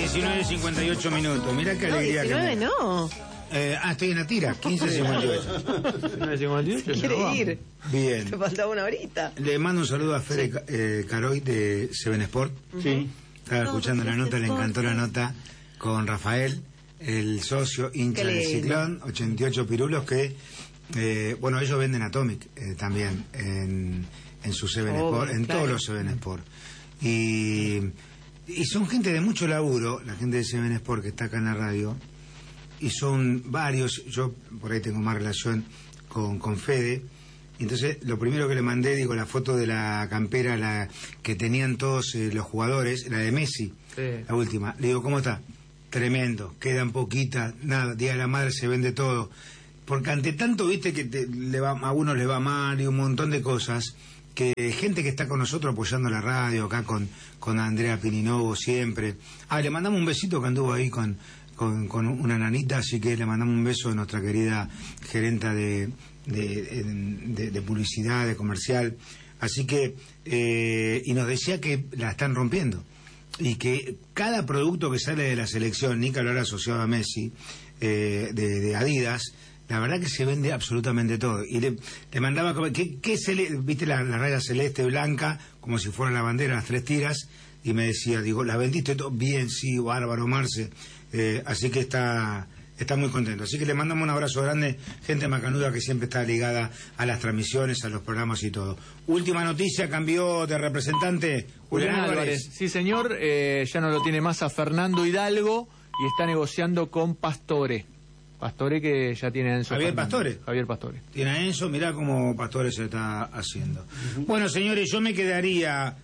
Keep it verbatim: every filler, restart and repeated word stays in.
diecinueve cincuenta y ocho minutos. Mirá qué No, alegría diecinueve que me... no. Eh, ah, estoy en la tira, quince cincuenta y ocho. diecinueve cincuenta y ocho. Quiere ir. Bien. Te faltaba una horita. Le mando un saludo a Fede sí. eh, Caroy de Seven Sport. Sí. Estaba escuchando la nota, le encantó la nota con Rafael, el socio hincha del Ciclón, ochenta y ocho pirulos que, eh, bueno, ellos venden Atomic eh, también en, en su Seven oh, Sport, en claro. todos los Seven Sport. Y, y son gente de mucho laburo, la gente de Seven Sport que está acá en la radio. Y son varios, yo por ahí tengo más relación con, con Fede. Entonces, lo primero que le mandé, digo, la foto de la campera la que tenían todos eh, los jugadores, la de Messi, sí. la última. Le digo, ¿cómo está? Tremendo, quedan poquitas, nada, Día de la Madre se vende todo. Porque ante tanto, viste, que te, le va, a uno le va mal y un montón de cosas, que gente que está con nosotros apoyando la radio, acá con, con Andrea Pininovo siempre. Ah, le mandamos un besito que anduvo ahí con... Con, con una nanita, así que le mandamos un beso a nuestra querida gerenta de, de, de, de publicidad, de comercial, así que, eh, y nos decía que la están rompiendo, y que cada producto que sale de la selección, ni que hablar asociado a Messi, eh, de, de Adidas, la verdad que se vende absolutamente todo, y le, le mandaba, ¿qué, qué cele, viste la, la raya celeste, blanca, como si fuera la bandera, las tres tiras, y me decía, digo, ¿la vendiste todo? Bien, sí, bárbaro, Marce. Eh, así que está está muy contento. Así que le mandamos un abrazo grande, gente macanuda que siempre está ligada a las transmisiones, a los programas y todo. Última noticia, cambió de representante Julián Álvarez. Álvarez. Sí, señor, eh, ya no lo tiene más a Fernando Hidalgo y está negociando con Pastore. Pastore que ya tiene a Enzo Javier Fernando. Pastore. Javier Pastore. Tiene a Enzo, mirá cómo Pastore se está haciendo. Uh-huh. Bueno, señores, yo me quedaría...